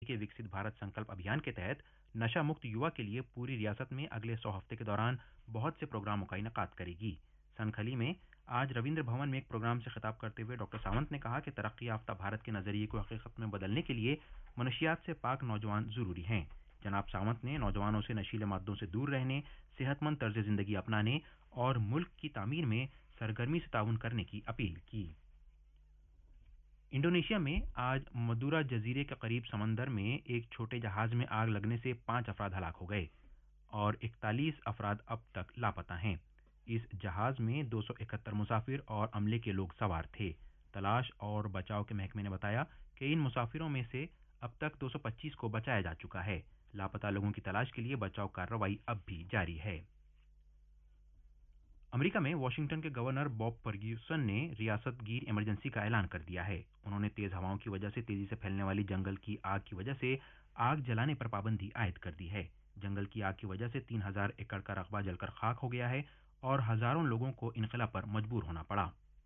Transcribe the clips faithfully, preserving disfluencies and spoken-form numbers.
के विकसित भारत संकल्प अभियान के तहत नशा मुक्त युवा के लिए पूरी रियासत में अगले सौ हफ्ते के दौरान बहुत से प्रोग्रामों का इनेकाद करेगी। सनखली में आज रविंद्र भवन में एक प्रोग्राम से खिताब करते हुए डॉक्टर सावंत ने कहा कि तरक्की याफ्ता भारत के नजरिए को हकीकत में बदलने के लिए मनशियात से पाक नौजवान जरूरी हैं। जनाब सावंत ने नौजवानों से नशीले मादों से दूर रहने, सेहतमंद तर्ज जिंदगी अपनाने और मुल्क की तामीर में सरगर्मी से ताउन करने की अपील की। इंडोनेशिया में आज मदुरा जजीरे के करीब समंदर में एक छोटे जहाज में आग लगने से पांच अफराद हलाक हो गए और इकतालीस अफराद अब तक लापता हैं। इस जहाज में दो सौ इकहत्तर मुसाफिर और अमले के लोग सवार थे। तलाश और बचाव के महकमे ने बताया कि इन मुसाफिरों में से अब तक दो सौ पच्चीस को बचाया जा चुका है। लापता लोगों की तलाश के लिए बचाव कार्रवाई अब भी जारी है। अमेरिका में वाशिंगटन के गवर्नर बॉब फर्ग्यूसन ने रियासत गिर इमरजेंसी का ऐलान कर दिया है। उन्होंने तेज हवाओं की वजह से तेजी से फैलने वाली जंगल की आग की वजह से आग जलाने पर पाबंदी आयद कर दी है। जंगल की आग की वजह से तीन हजार एकड़ का रकबा जलकर खाक हो गया है और हजारों लोगों को इनखला पर मजबूर होना पड़ा।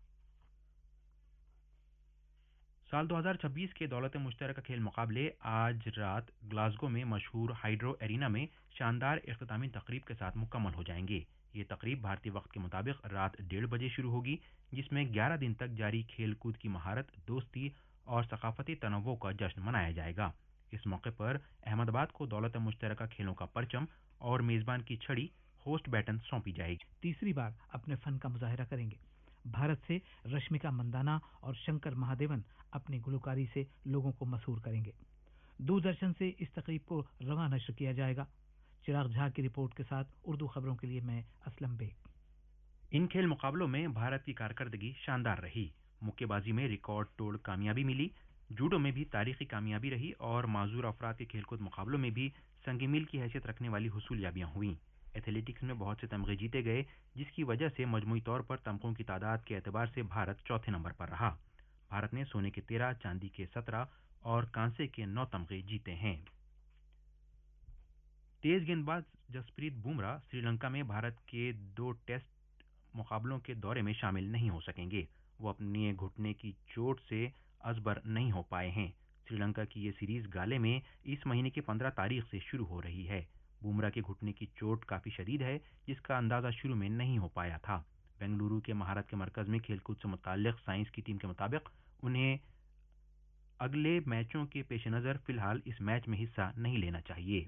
साल दो हज़ार छब्बीस के दौलत मुश्तरका खेल मुकाबले आज रात ग्लासगो में मशहूर हाइड्रो एरिना में शानदार इख्तितामी तकरीब के साथ मुकम्मल हो जाएंगे। ये तकरीब भारतीय वक्त के मुताबिक रात डेढ़ बजे शुरू होगी, जिसमें ग्यारह दिन तक जारी खेल कूद की महारत, दोस्ती और सकाफती तनव्वो का जश्न मनाया जाएगा। इस मौके पर अहमदाबाद को दौलत मुश्तरका खेलों का परचम और मेजबान की छड़ी होस्ट बैटन सौंपी जाएगी। तीसरी बार अपने फन का मुजाहिरा करेंगे। भारत से रश्मिका मंदाना और शंकर महादेवन अपनी गुलकारी से लोगों को मशहूर करेंगे। दूरदर्शन से इस तकरीब को रवा नश्र किया जाएगा। चिराग झा की रिपोर्ट के साथ उर्दू खबरों के लिए मैं असलम बेग। इन खेल मुकाबलों में भारत की कारकर्दगी शानदार रही। मुक्केबाजी में रिकॉर्ड तोड़ कामयाबी मिली, जूडो में भी तारीखी कामयाबी रही और माजूर अफराद के खेलकूद मुकाबलों में भी संग मील की हैसियत रखने वाली हुसूलियाबियां हुई। एथलेटिक्स में बहुत से तमगे जीते गए, जिसकी वजह से मजमूई तौर पर तमगों की तादाद के एतबार से भारत चौथे नंबर पर रहा। भारत ने सोने के तेरह, चांदी के सत्रह और कांसे के नौ तमगे जीते हैं। तेज गेंदबाज जसप्रीत बुमराह श्रीलंका में भारत के दो टेस्ट मुकाबलों के दौरे में शामिल नहीं हो सकेंगे। वो अपने घुटने की चोट से अजबर नहीं हो पाए हैं। श्रीलंका की ये सीरीज गाले में इस महीने की पंद्रह तारीख से शुरू हो रही है। बुमराह के घुटने की चोट काफी शदीद है, जिसका अंदाजा शुरू में नहीं हो पाया था। बेंगलुरु के महारत के मरकज में खेलकूद से मुताल्लिक साइंस की टीम के मुताबिक उन्हें अगले मैचों के पेश नजर फिलहाल इस मैच में हिस्सा नहीं लेना चाहिए।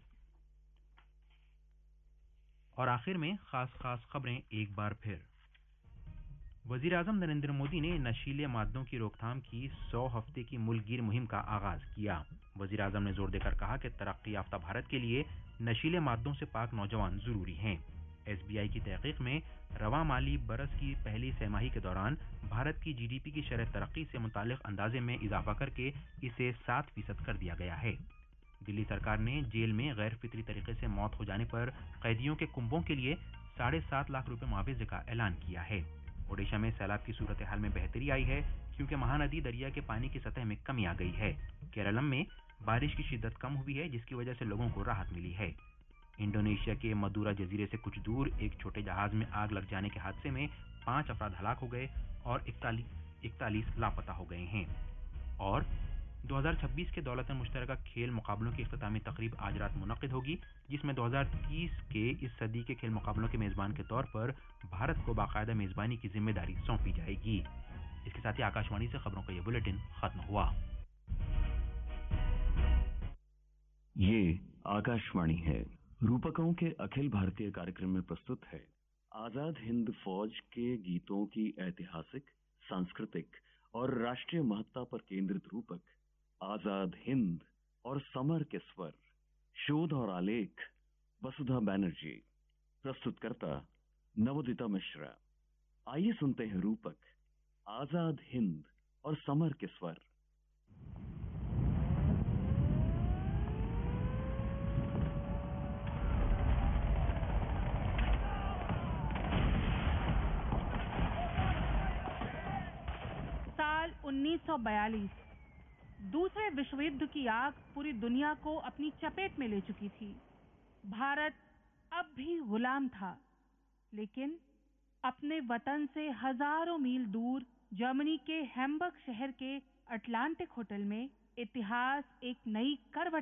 और आखिर में खास खास खबरें एक बार फिर। वजीर आजम नरेंद्र मोदी ने नशीले मादों की रोकथाम की सौ हफ्ते की मुल्कगीर मुहिम का आगाज किया। वजीर आजम ने जोर देकर कहा कि तरक्की याफ्ता भारत के लिए नशीले मादों से पाक नौजवान जरूरी हैं। एस बी आई की तहकीक में रवा माली बरस की पहली सहमाही के दौरान भारत की जी डी पी की शरह तरक्की से मुतालिक अंदाजे में इजाफा करके इसे सात फीसद कर दिया गया है। दिल्ली सरकार ने जेल में गैर फितरी तरीके से मौत हो जाने पर कैदियों के कुंभों के लिए साढ़े सात लाख रुपए मुआवजे का ऐलान किया है। ओडिशा में सैलाब की सूरत हाल में बेहतरी आई है, क्योंकि महानदी दरिया के पानी की सतह में कमी आ गई है। केरलम में बारिश की शिद्दत कम हुई है, जिसकी वजह से लोगों को राहत मिली है। इंडोनेशिया के मदुरा जजीरे से कुछ दूर एक छोटे जहाज में आग लग जाने के हादसे में पांच अफराद हलाक हो गए और इकतालीस लापता हो गए हैं। और दो हज़ार छब्बीस के दौलत मुश्तरका खेल मुकाबलों की इख्तितामी तकरीब आज रात मुनक्किद होगी, जिसमें दो हज़ार तीस के इस सदी के खेल मुकाबलों के मेजबान के तौर पर भारत को बाकायदा मेजबानी की जिम्मेदारी सौंपी जाएगी। इसके साथ ही आकाशवाणी से खबरों का यह बुलेटिन खत्म हुआ। ये आकाशवाणी है। रूपकों के अखिल भारतीय कार्यक्रम में प्रस्तुत है आजाद हिंद फौज के गीतों की ऐतिहासिक, सांस्कृतिक और राष्ट्रीय महत्ता पर केंद्रित रूपक आजाद हिंद और समर के स्वर। शोध और आलेख वसुधा बैनर्जी। प्रस्तुतकर्ता नवोदिता मिश्रा। आइए सुनते हैं रूपक आजाद हिंद और समर के स्वर। साल उन्नीस सौ बयालीस। दूसरे विश्व युद्ध की आग पूरी दुनिया को अपनी चपेट में ले चुकी थी। भारत अब भी गुलाम था, लेकिन अपने वतन से हजारों मील दूर जर्मनी के हैम्बर्ग शहर के अटलांटिक होटल में इतिहास एक नई करवट